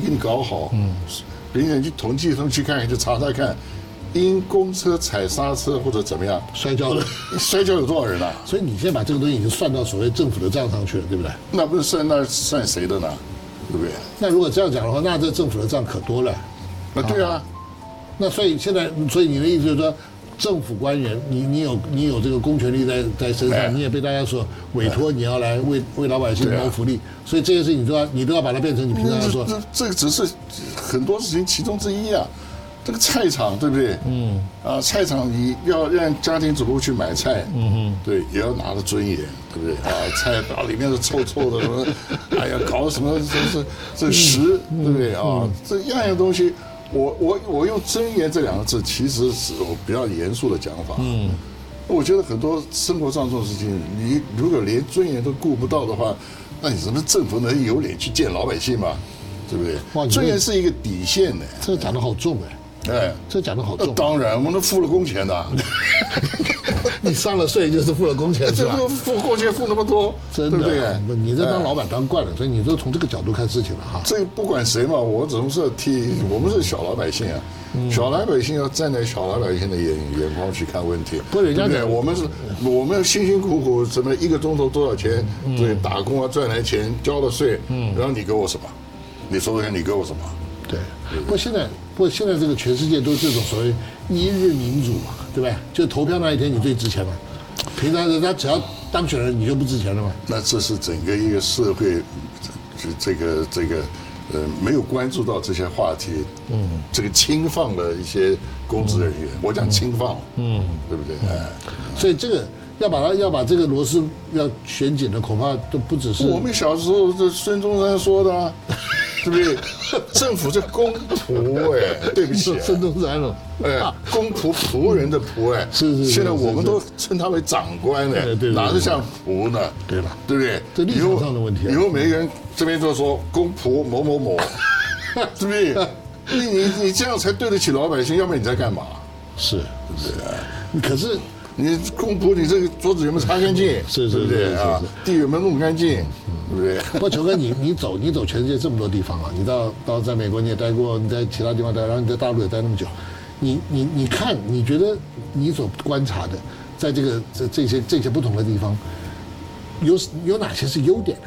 给你搞好，人家去统计上去看，就查查看，因公车踩刹车或者怎么样摔跤的， 摔跤有多少人啊？ 所以你现在把这个东西已经算到所谓政府的账上去了，对不对？ 那不是算谁的呢？对不对？ 那如果这样讲的话，那这政府的账可多了。 对啊。 那所以现在，所以你的意思就是说，政府官员，你有这个公权力在身上，你也被大家所委托，你要来为老百姓谋福利，所以这些事情你都要把它变成你平常要做。 这个只是很多事情其中之一啊。这个菜场对不对？菜场你要让家庭主妇去买菜，对，也要拿着尊严，对不对？菜把里面是臭臭的什么，哎呀，搞什么这食，对不对啊？这样样东西，我用尊严这两个字，其实是我比较严肃的讲法。我觉得很多生活上这种事情，你如果连尊严都顾不到的话，那你什么政府能有脸去见老百姓吗？对不对？尊严是一个底线呢。 这讲得好重哎，这讲得好重。 当然，我们都付了工钱的。 你上了税就是付了工钱是吧？ 这付工钱付那么多， 真的，对不对？你这当老板当惯了，所以你就从这个角度看事情了哈。 这不管谁嘛，我总是我们是小老百姓啊，小老百姓要站在小老百姓的眼光去看问题。 不是人家讲， 我们辛辛苦苦什么1个钟头多少钱？对，打工啊赚来钱交了税，然后你给我什么？你说说看，你给我什么？ 对，不过现在这个全世界都是这种所谓一日民主嘛，对不对？就投票那一天你最值钱嘛，平常人家只要当选人你就不值钱了嘛。 那这是整个一个社会，这个没有关注到这些话题，这个轻放的一些公职人员，我讲轻放，对不对？ 所以这个要把这个螺丝要旋紧的，恐怕都不只是我们小时候这孙中山说的啊。对不对？政府是公仆哎，对不起， 孙中山了， 公仆人的仆哎， 是。 现在我们都称他为长官哎，哪是像仆呢？ 对了， 对不对？ 这立场上的问题。 以后每个人这边就说公仆某某某，对不对？你这样才对得起老百姓，要不然你在干嘛？ 是，对。可是。 你公仆，你这个桌子有没有擦干净？ 是， 对不对啊？地有没有弄干净？对不对？ 不过球哥，你走全世界这么多地方啊，你到在美国你也待过，你在其他地方待，然后你在大陆也待那么久，你看，你觉得你所观察的，在这些不同的地方，有哪些是优点呢？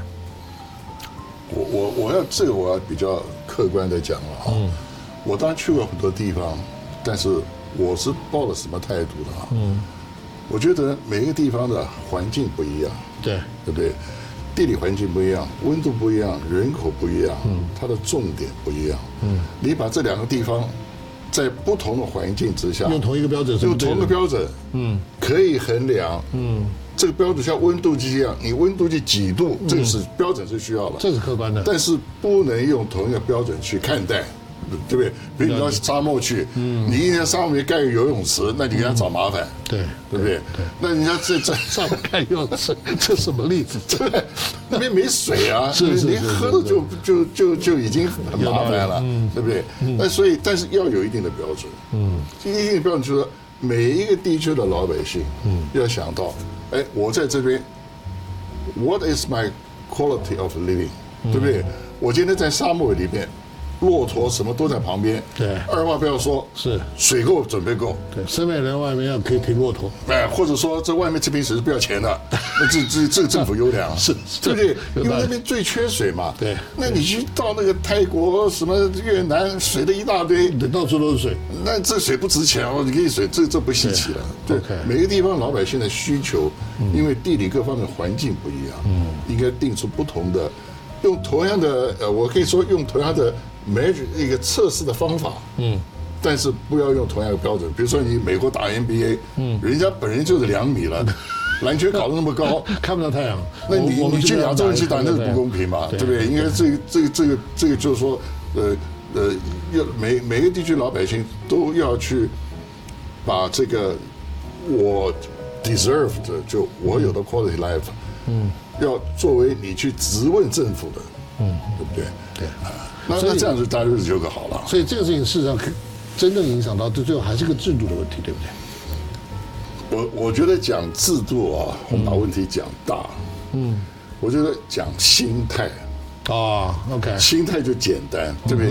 我要比较客观的讲了哈。我当然去过很多地方，但是我是抱了什么态度的啊？我觉得每一个地方的环境不一样，对不对？地理环境不一样，温度不一样，人口不一样，它的重点不一样。你把这2个地方在不同的环境之下， 用同一个标准， 可以衡量，这个标准像温度计一样，你温度计几度，这个是标准是需要的， 这是客观的， 但是不能用同一个标准去看待。对不对？比如你到沙漠去，你一天沙漠里盖个游泳池，那你给他找麻烦，对不对？那人家在沙漠盖游泳池，这什么例子？ 对，那边没水啊，你喝的就已经很麻烦了，对不对？那所以，但是要有一定的标准，一定的标准就是说，每一个地区的老百姓，要想到，哎，我在这边 ，What is my quality of living？对不对？我今天在沙漠里面。骆驼什么都在旁边， 对， 二话不要说， 是水够准备够， 对，森美人外面要可以停骆驼， 或者说这外面这瓶水是不要钱的，那这个政府优良， 是， 对不对？因为那边最缺水嘛， 对， 那你去到那个泰国什么越南，水的一大堆， 到处都是水， 那这水不值钱哦，你给你水，这不稀奇了，对，每个地方老百姓的需求，因为地理各方面环境不一样，应该定出不同的，用同样的我可以说用同样的。一个测试的方法，但是不要用同样的标准。比如说你美国打 NBA，人家本人就是2米了，篮球搞得那么高， 看不到太阳， 那你去亚洲人去打那是不公平嘛，对不对？应该这个就是说，要每个地区老百姓都要去把这个我 deserved 就我有的 quality life，要作为你去质问政府的，对不对？ 对。 那这样子大家日子就更好了。 所以这个事情事实上真正影响到最后还是个制度的问题，对不对？我觉得讲制度啊，我们把问题讲大。我觉得讲心态。 OK， 心态就简单，对不对？